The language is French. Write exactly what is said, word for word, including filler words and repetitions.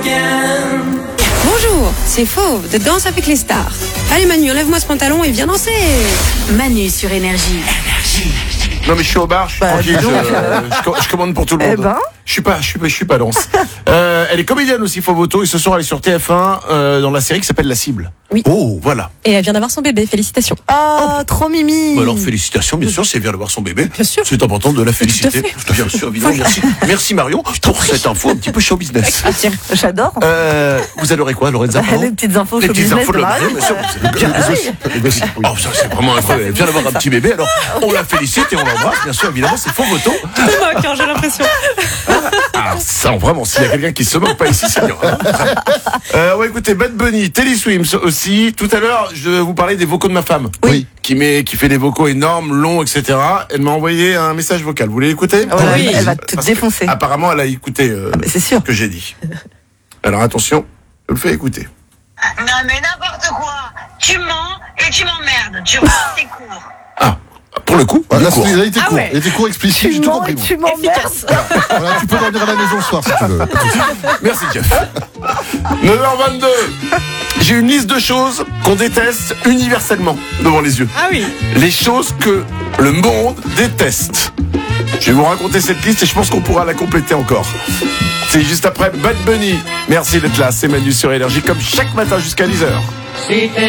Bonjour, c'est Fauve de Danse avec les stars. Allez Manu, enlève-moi ce pantalon et viens danser. Manu sur Énergie. Non mais je suis au bar, je suis Bah, tranquille, dis donc. je, euh, je co- je commande pour tout le Eh monde. ben. Je suis pas, je suis pas, je suis pas danse. euh, elle est comédienne aussi, Fauvoto, et ce soir elle est sur T F un euh, dans la série qui s'appelle La Cible. Oui. Oh, voilà. Et elle vient d'avoir son bébé, félicitations. Oh, trop mimi. Bah alors félicitations, bien sûr, c'est bien d'avoir son bébé. Bien sûr. C'est important de la féliciter. Tout Bien sûr, évidemment. Merci, merci Marion pour cette info un petit peu show business. J'adore. Euh, vous adorez quoi, Lorenza? pardon Les petites infos Les show petites business infos de de la Marie. bien sûr, vous savez bien. Oh, ça c'est vraiment incroyable. Elle vient d'avoir un petit bébé, alors on la félicite et on l'embrasse, bien sûr, évidemment, c'est Fauvoto. Tu te moques, hein, j'ai l'impression. Ah, ça, vraiment, s'il y a quelqu'un qui se moque pas ici, c'est bien. Hein. Euh, ouais, écoutez, Bad Bunny, Telly Swims aussi. Tout à l'heure, je vais vous parler des vocaux de ma femme. Oui. Qui met, qui fait des vocaux énormes, longs, et cetera. Elle m'a envoyé un message vocal. Vous voulez l'écouter? Ouais, Oui. elle va te Parce que, défoncer. apparemment, elle a écouté euh, Ah, mais c'est sûr. ce que j'ai dit. Alors attention, je le fais écouter. Non mais n'importe quoi. Tu mens et tu m'emmerdes. Tu vois, c'est court. Ah, pour le coup, Ah, il là, est court. il a été Ah court. ouais. Il était court, explicite, j'ai Tu tout mens compris. et moi. tu m'emmerdes. Voilà, tu peux dormir à la maison ce soir si tu veux. Pas de souci. Merci Jeff. neuf heures vingt-deux. J'ai une liste de choses qu'on déteste universellement devant les yeux. Ah oui. Les choses que le monde déteste. Je vais vous raconter cette liste et je pense qu'on pourra la compléter encore. C'est juste après Bad Bunny. Merci d'être là, c'est Manu sur Énergie comme chaque matin jusqu'à dix heures.